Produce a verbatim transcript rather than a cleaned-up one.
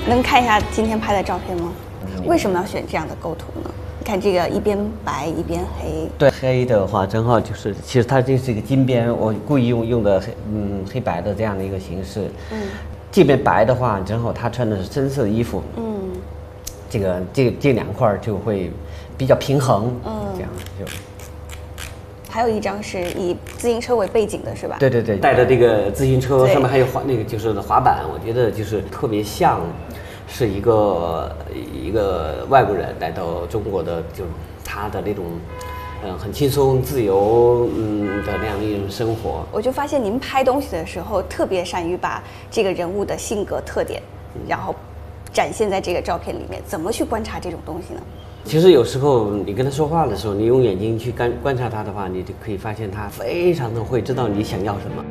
能看一下今天拍的照片吗？为什么要选这样的构图呢？你看这个一边白一边黑。 对，黑的话正好就是，其实它这是一个金边，我故意用用的黑嗯黑白的这样的一个形式。嗯。这边白的话，正好他穿的是深色的衣服。嗯。这个这这两块就会比较平衡。嗯。这样就。 还有一张是以自行车为背景的，是吧？ 对对对，带着这个自行车，上面还有滑那个就是滑板，我觉得就是特别像，是一个一个外国人来到中国的，就是他的那种，嗯，很轻松自由嗯的那样的一种生活。 我就发现您拍东西的时候，特别善于把这个人物的性格特点，然后展现在这个照片里面。怎么去观察这种东西呢？ 其实有时候你跟他说话的时候，你用眼睛去观观察他的话，你就可以发现他非常的会知道你想要什么。